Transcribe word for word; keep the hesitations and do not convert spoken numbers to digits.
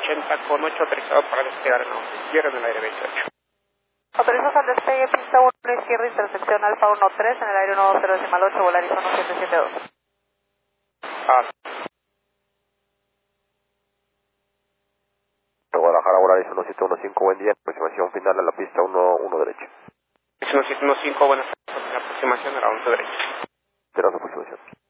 ochenta con ocho, autorizado para despegar en la once izquierda en el aire veintiocho. Autorizamos al despegue, pista uno izquierda, intersección Alfa uno tres, en el aire uno dos cero decimal ocho, Volaris uno siete siete dos. Ah. Guadalajara, Volaris uno siete uno cinco, buen día, aproximación final a la pista uno uno derecho. uno siete uno cinco, buenas tardes, aproximación a la once derecha. Espera su aproximación.